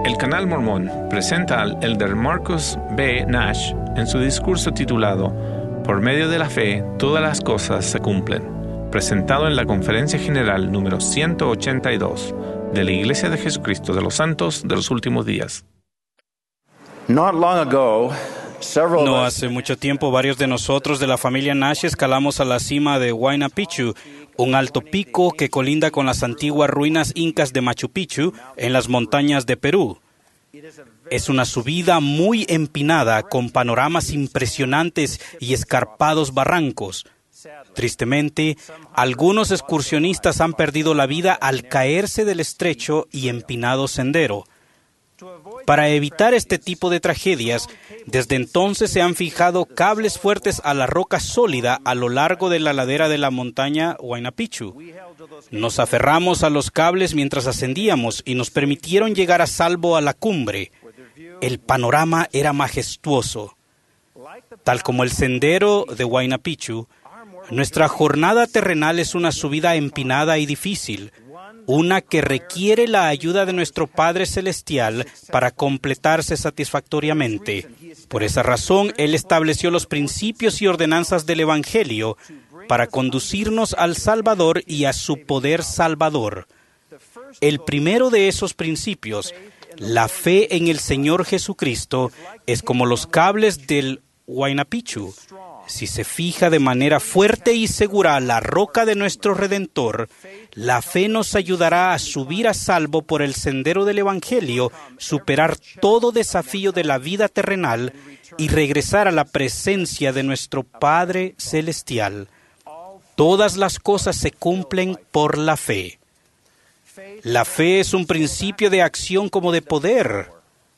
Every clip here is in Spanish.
El Canal Mormón presenta al elder Marcus B. Nash en su discurso titulado Por medio de la fe, todas las cosas se cumplen, presentado en la Conferencia General número 182 de la Iglesia de Jesucristo de los Santos de los Últimos Días. No hace mucho tiempo, varios de nosotros de la familia Nash escalamos a la cima de Huayna Picchu, un alto pico que colinda con las antiguas ruinas incas de Machu Picchu en las montañas de Perú. Es una subida muy empinada con panoramas impresionantes y escarpados barrancos. Tristemente, algunos excursionistas han perdido la vida al caerse del estrecho y empinado sendero. Para evitar este tipo de tragedias, desde entonces se han fijado cables fuertes a la roca sólida a lo largo de la ladera de la montaña Huayna Picchu. Nos aferramos a los cables mientras ascendíamos y nos permitieron llegar a salvo a la cumbre. El panorama era majestuoso. Tal como el sendero de Huayna Picchu, nuestra jornada terrenal es una subida empinada y difícil, una que requiere la ayuda de nuestro Padre Celestial para completarse satisfactoriamente. Por esa razón, Él estableció los principios y ordenanzas del Evangelio para conducirnos al Salvador y a su poder salvador. El primero de esos principios, la fe en el Señor Jesucristo, es como los cables del Huayna Picchu. Si se fija de manera fuerte y segura la roca de nuestro Redentor, la fe nos ayudará a subir a salvo por el sendero del Evangelio, superar todo desafío de la vida terrenal y regresar a la presencia de nuestro Padre Celestial. Todas las cosas se cumplen por la fe. La fe es un principio de acción como de poder.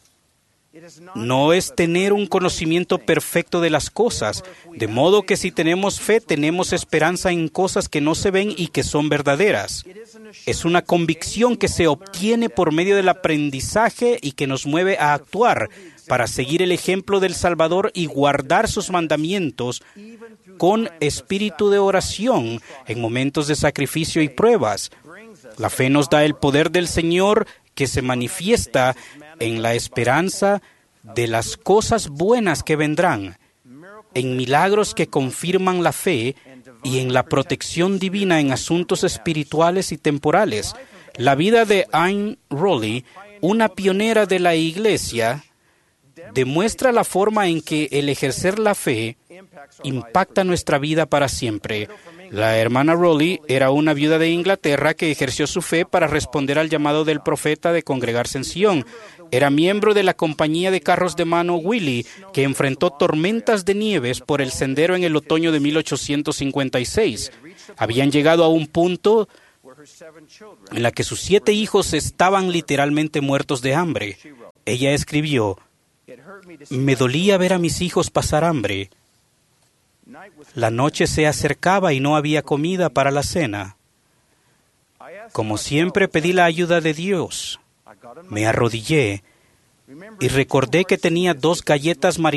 No es tener un conocimiento perfecto de las cosas, de modo que si tenemos fe, tenemos esperanza en cosas que no se ven y que son verdaderas. Es una convicción que se obtiene por medio del aprendizaje y que nos mueve a actuar para seguir el ejemplo del Salvador y guardar sus mandamientos con espíritu de oración en momentos de sacrificio y pruebas. La fe nos da el poder del Señor que se manifiesta en la esperanza de las cosas buenas que vendrán, en milagros que confirman la fe y en la protección divina en asuntos espirituales y temporales. La vida de Anne Rowley, una pionera de la Iglesia, demuestra la forma en que el ejercer la fe impacta nuestra vida para siempre. La hermana Rowley era una viuda de Inglaterra que ejerció su fe para responder al llamado del profeta de congregarse en Sion. Era miembro de la compañía de carros de mano Willie, que enfrentó tormentas de nieves por el sendero en el otoño de 1856. Habían llegado a un punto en la que sus 7 hijos estaban literalmente muertos de hambre. Ella escribió: «Me dolía ver a mis hijos pasar hambre. La noche se acercaba y no había comida para la cena. Como siempre pedí la ayuda de Dios. Me arrodillé y recordé que tenía 2 galletas marinadas